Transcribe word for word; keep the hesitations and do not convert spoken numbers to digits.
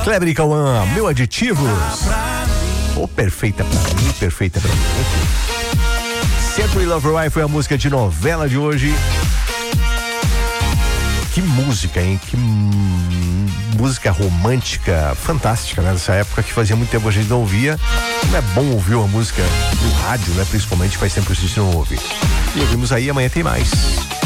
Kleber e Cauã, Meu Aditivos. Ou oh, perfeita pra mim, perfeita pra mim. Century Lover Why foi a música de novela de hoje. Que música, hein? Que hum, música romântica, fantástica, né? Nessa época que fazia muito tempo a gente não ouvia. Como é bom ouvir uma música no rádio, né? Principalmente faz tempo que a gente não ouve. E ouvimos aí, amanhã tem mais.